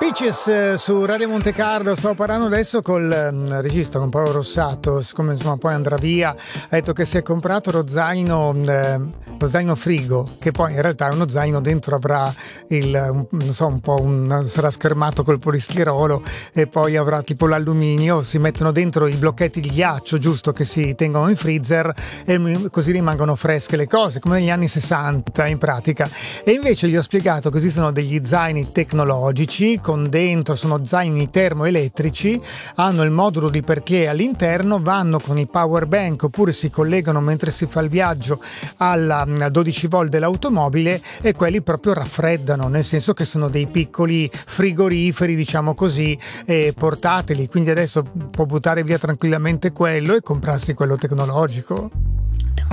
Riches su Radio Monte Carlo. Stavo parlando adesso col regista, con Paolo Rossato, siccome insomma poi andrà via, ha detto che si è comprato lo zaino frigo, che poi in realtà è uno zaino, dentro avrà sarà schermato col polistirolo e poi avrà tipo l'alluminio, si mettono dentro i blocchetti di ghiaccio, giusto, che si tengono in freezer e così rimangono fresche le cose, come negli anni 60 in pratica. E invece gli ho spiegato che esistono degli zaini tecnologici, con dentro sono zaini termoelettrici, hanno il modulo di Perclay all'interno, vanno con il power bank oppure si collegano mentre si fa il viaggio alla 12 volt dell'automobile, e quelli proprio raffreddano, nel senso che sono dei piccoli frigoriferi, diciamo così, portatili, quindi adesso può buttare via tranquillamente quello e comprarsi quello tecnologico.